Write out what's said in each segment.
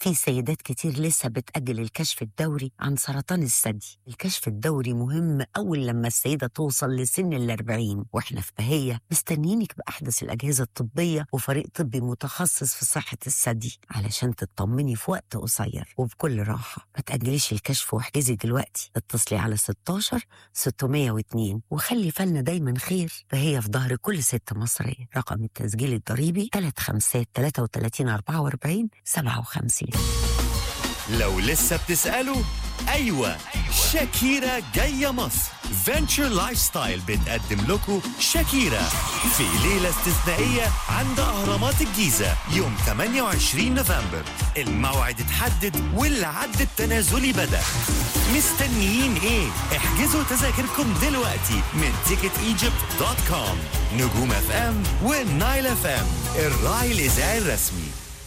في سيدات كتير لسه بتأجل الكشف الدوري عن سرطان الثدي. الكشف الدوري مهم أول لما السيدة توصل لسن 40، وإحنا في بهية مستنيينك بأحدث الأجهزة الطبية وفريق طبي متخصص في صحة الثدي علشان تطمني في وقت قصير وبكل راحة. ما تأجليش الكشف واحجزي دلوقتي. اتصلي على 16 602 وخلي بالنا دايما خير، فهي في ظهر كل ست مصرية. رقم التسجيل الضريبي 35 44 57. لو لسه بتسألوا، أيوة شاكيرا جاية مصر. فينتشر لايف ستايل بتقدم لكم شاكيرا في ليلة استثنائية عند أهرامات الجيزة يوم 28 نوفمبر. الموعد اتحدد والعد التنازلي بدأ. مستنيين ايه؟ احجزوا تذاكركم دلوقتي من ticketegypt.com. نجوم FM والنايل FM الراعي الإذاعي الرسمي.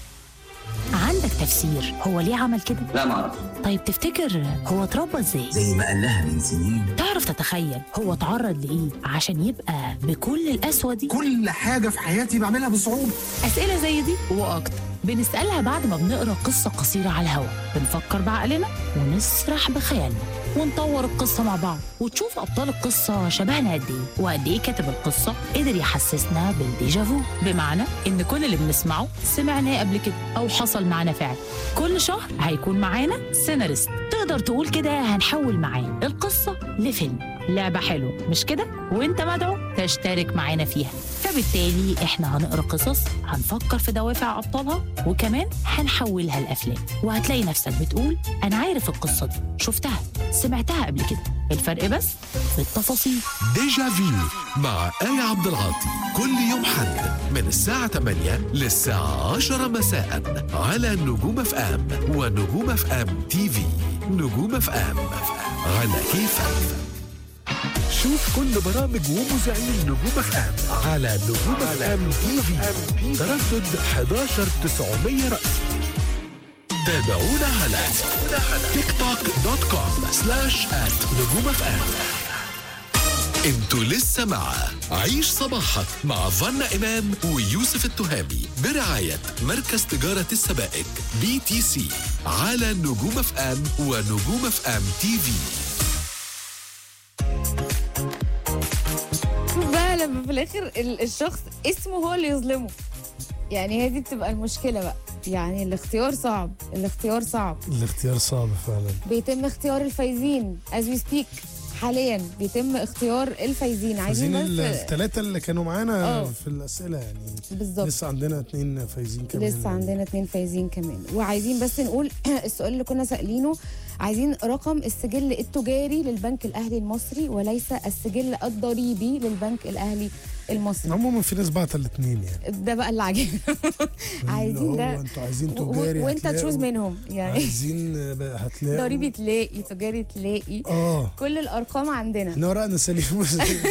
عندك تفسير هو ليه عمل كده؟ لا ما اعرف. طيب تفتكر هو اتربى ازاي؟ زي ما قال لها من سنين. تعرف تتخيل هو اتعرض لايه عشان يبقى بكل القسوه دي؟ كل حاجة في حياتي بعملها بصعوبة. اسئله زي دي واكتر بنسالها بعد ما بنقرا قصه قصيره على الهواء. بنفكر بعقلنا ونسرح بخيالنا ونطور القصه مع بعض وتشوف ابطال القصه شبهنا قد ايه وقد ايه كاتب القصه قدر يحسسنا بالديجافو. بمعنى ان كل اللي بنسمعه سمعناه قبل كده او حصل معانا فعلا. كل شهر هيكون معانا سيناريست تقدر تقول كده هنحول معاه القصه لفيلم. لعبة حلوة مش كده؟ وانت مدعو تشترك معانا فيها. فبالتالي احنا هنقرا قصص، هنفكر في دوافع ابطالها، وكمان هنحولها لافلام. وهتلاقي نفسك بتقول انا عارف القصة دي، شفتها، سمعتها قبل كده. الفرق بس في التفاصيل. ديجا فيو مع آية عبد العاطي كل يوم حد من الساعة 8 للساعة 10 مساء على نجوم اف ام ونجوم اف ام تي في. نجوم اف ام على كيفك. شوف كل برامج ومذيعين نجوم اف ام على نجوم اف ام تي في. تردد 11900 رأس. تابعونا على tiktok.com/@نجوم اف ام. انتوا لسه مع عيش صباحك مع فانا إمام ويوسف التهامي برعاية مركز تجارة السبائك BTC على نجوم اف ام ونجوم اف ام تي في. بقى لما في الاخر الشخص اسمه هو اللي يظلمه، يعني هي دي بتبقى المشكله بقى. يعني الاختيار صعب. الاختيار صعب فعلا. بيتم اختيار الفايزين as we speak. حاليا بيتم اختيار الفايزين. عايزين الثلاثه اللي كانوا معانا في الاسئله يعني. بالظبط. لسه عندنا 2 فايزين كمان. لسه عندنا 2 فايزين كمان. وعايزين بس نقول السؤال اللي كنا سائلينه، عايزين رقم السجل التجاري للبنك الأهلي المصري وليس السجل الضريبي للبنك الأهلي المصري. عموما في ناس بعت الاثنين يعني. ده بقى اللي عاجبني. عايزين ده. انتوا عايزين تجاري وانت تشوز منهم يعني. عايزين هتلاقي ضريبي تلاقي، تجاري تلاقي. كل الارقام عندنا. احنا ورقنا سليم.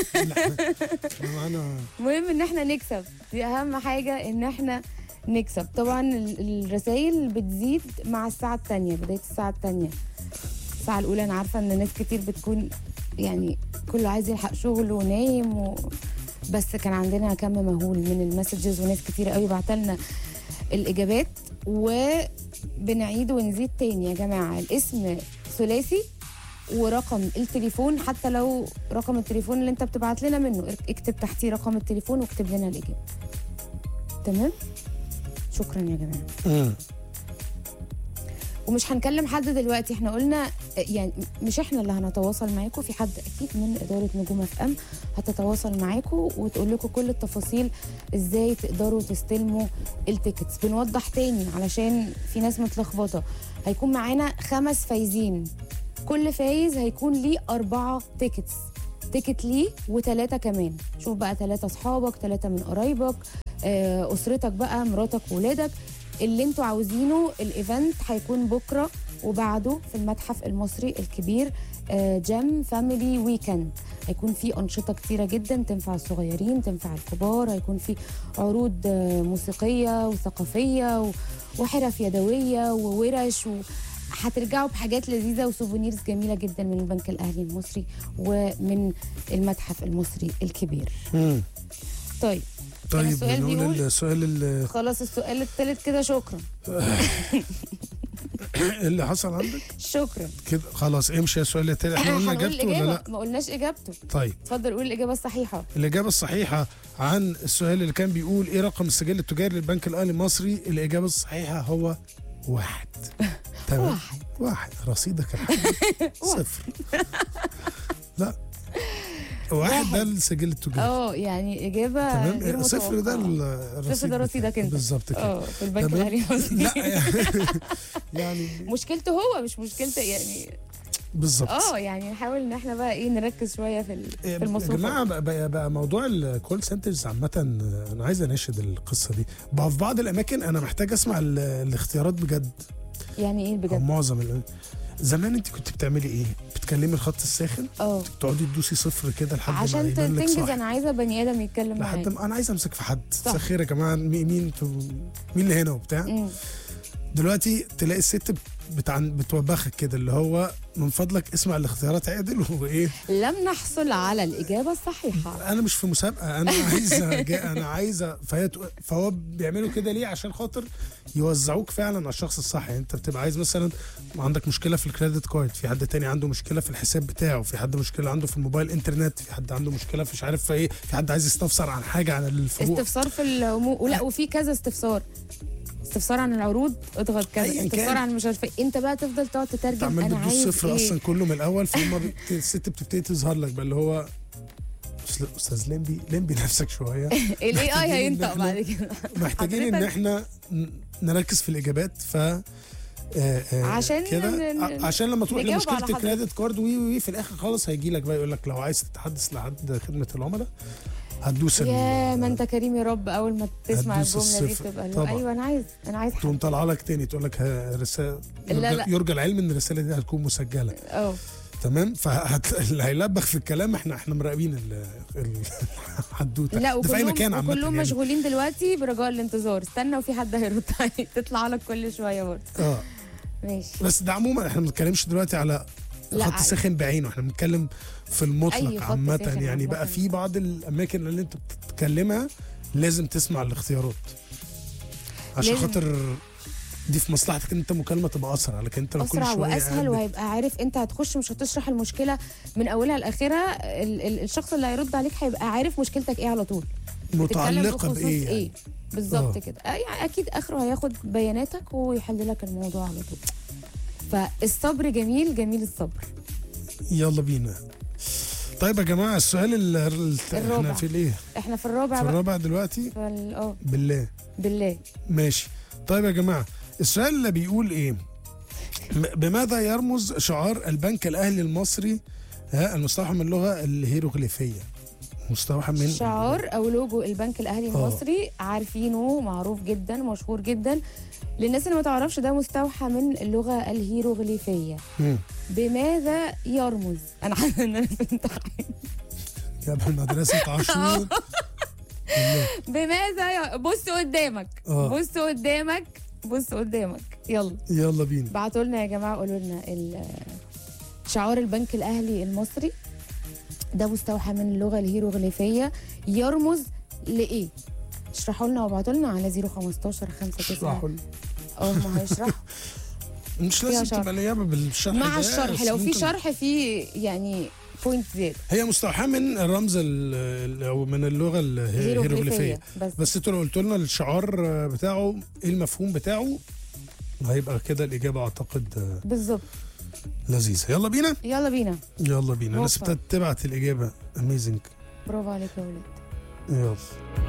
المهم ان احنا نكسب، دي اهم حاجه، ان احنا نكسب. طبعا الرسائل بتزيد مع الساعه الثانيه، بدايه الساعه الثانيه. الساعه الاولى انا عارفه ان ناس كتير بتكون يعني كله عايز يلحق شغله ونايم بس كان عندنا كم مهول من المسجز وناس كتير قوي بعتلنا الاجابات. وبنعيد ونزيد تاني يا جماعه، الاسم ثلاثي ورقم التليفون، حتى لو رقم التليفون اللي انت بتبعت لنا منه اكتب تحتيه رقم التليفون واكتب لنا الاجابه. تمام؟ شكرا يا جماعه. ومش هنكلم حد دلوقتي، احنا قلنا يعني مش احنا اللي هنتواصل معاكم، في حد اكيد من اداره نجوم اف ام هتتواصل معاكم وتقول لكم كل التفاصيل ازاي تقدروا تستلموا التيكتس. بنوضح تاني علشان في ناس متلخبطه، هيكون معانا 5 فايزين، كل فايز هيكون ليه 4 تيكتس، تيكت ليه و3 كمان. شوف بقى 3 اصحابك، 3 من قرايبك، اسرتك بقى، مراتك وولادك، اللي انتوا عاوزينه. الايفنت هيكون بكره وبعده في المتحف المصري الكبير، جام فاميلي ويكند. هيكون في انشطه كتيره جدا تنفع الصغيرين تنفع الكبار. هيكون في عروض موسيقيه وثقافيه وحرف يدويه وورش، هترجعوا بحاجات لذيذه وسوفونيرز جميله جدا من البنك الاهلي المصري ومن المتحف المصري الكبير. طيب نقول السؤال خلاص السؤال الثالث كده. شكرا. إيه اللي حصل عندك شكرا. كده؟ خلاص امشي. السؤال التاني احنا قلنا هنقول اجابته ولا الإجابة، لا؟ ما قلناش إجابته. طيب اتفضل قول الإجابة الصحيحة. الإجابة الصحيحة عن السؤال اللي كان بيقول إيه رقم السجل التجاري للبنك الأهلي المصري، الإجابة الصحيحة هو 1. تمام. 1. رصيدك الحقيقي 0. لا 1 ده السجل التجاري. يعني إجابة غير تمام. 0 ده الرصيد 0 ده رصيدك أنت بالظبط كده. في البنك تمام؟ الأهلي المصري. لا يعني مشكلته هو مش مشكلته يعني. بالظبط. يعني نحاول ان احنا بقى نركز شويه في يا المصروفات. جماعه بقى موضوع الكول سنترز عامه، انا عايز اناشد القصه دي بقى. في بعض الاماكن انا محتاج اسمع الاختيارات بجد. يعني ايه او بجد؟ معظم زمان انت كنت بتعملي ايه؟ بتكلمي الخط الساخن، تقعدي تدوسي 0 كده لحد ما عشان يبان لك تنجز. صح. انا عايزه بني ادم يتكلم معايا، لحد ما انا عايزه امسك في حد. خير يا جماعه، مين اللي هنا وبتاع. دلوقتي تلاقي الست بتوبخك كده، اللي هو من فضلك اسمع الاختيارات عادل وايه. لم نحصل على الاجابه الصحيحه. انا مش في مسابقه، انا عايزه فهو بيعملوا كده ليه؟ عشان خاطر يوزعوك فعلا على الشخص الصح. يعني انت بتبقى عايز مثلا عندك مشكله في الكريدت كارد، في حد تاني عنده مشكله في الحساب بتاعه، في حد مشكله عنده في الموبايل انترنت، في حد عنده مشكله في مش عارف في ايه، في حد عايز يستفسر عن حاجه عن الفروق، استفسار في لا وفي كذا استفسار عن العروض، اضغط كذا، استفسار عن مش عارفه. انت بقى تفضل تقعد تترجم تعمل انا عايز 0 ايه اصلا كله من الاول. فهم الست بتبتدي تظهر لك بقى اللي هو استاذ لمبي نفسك شويه. الاي اي هينطق بعد كده. محتاجين ان احنا نركز في الاجابات. ف عشان كده عشان لما تروح لمشكله الكريدت كارد في الاخر خالص هيجي لك بقى يقول لك لو عايز تتحدث لحد خدمه العملاء هتدوس. يا ما انت كريم يا رب. اول ما تسمع الجمله دي بتبقى ايوه انا عايز تقوم طالعه لك تاني تقول لك رساله. يرجى العلم ان الرساله دي هتكون مسجله. تمام. اللي هيلبخ في الكلام احنا مراقبين الحدوته. لا ده في اي مكان عامه. وكلهم يعني مشغولين دلوقتي برجاء الانتظار. استنى وفي حد هيرد تطلع لك كل شويه برضه. ماشي. بس ده عموما احنا ما بنتكلمش دلوقتي على خط ساخن بعينه، احنا بنتكلم في المطلق عامه. يعني بقى في بعض الاماكن اللي انت بتتكلمها لازم تسمع الاختيارات عشان خاطر دي في مصلحتك ان انت مكالمه تبقى اسرع. لكن انت لو كل شويه واسهل وهيبقى عارف انت هتخش مش هتشرح المشكله من اولها لاخرها. الشخص اللي هيرد عليك هيبقى عارف مشكلتك ايه على طول، متعلقه بايه يعني. بالظبط كده. يعني اكيد اخره هياخد بياناتك ويحل لك الموضوع على طول. فالصبر جميل الصبر. يلا بينا. طيب يا جماعه السؤال احنا في الايه؟ احنا في الرابع. في الرابع دلوقتي. بالله. ماشي. طيب يا جماعه السؤال اللي بيقول ايه؟ بماذا يرمز شعار البنك الاهلي المصري المستوحى من اللغه الهيروغليفيه؟ مستوحى من شعار او لوجو البنك الاهلي المصري. عارفينه، معروف جدا، مشهور جدا. للناس اللي ما تعرفش ده مستوحى من اللغه الهيروغليفيه. بماذا يرمز؟ انا حاسه ان انا في امتحان يا ابن مدرسه عاشور. بماذا بص قدامك. يلا بينا. بعتوا لنا يا جماعه، قولوا لنا شعار البنك الاهلي المصري ده مستوحى من اللغه الهيروغليفيه، يرمز لايه؟ اشرحوا لنا وابعتوا لنا على 015 59. ما هيشرحوا. مش لازم تبقى الاجابه بالشرح مع الشرح. لو في شرح في يعني بوينت زياده. هي مستوحاه من الرمز او من اللغه الهيروغليفيه. بس انتوا لو قلتوا لنا الشعار بتاعه ايه المفهوم بتاعه هيبقى كده الاجابه اعتقد بالظبط لذيذه. يلا بينا. يلا بينا. الناس بتبعت الاجابه. اميزنج. برافو عليك يا ولاد. يلا.